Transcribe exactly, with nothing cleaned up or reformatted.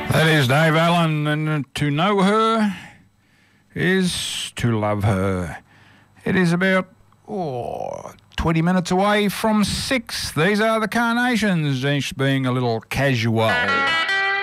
That is Dave Allen, and to know her is to love her. It is about oh, twenty minutes away from six. These are the Carnations, each being a little casual.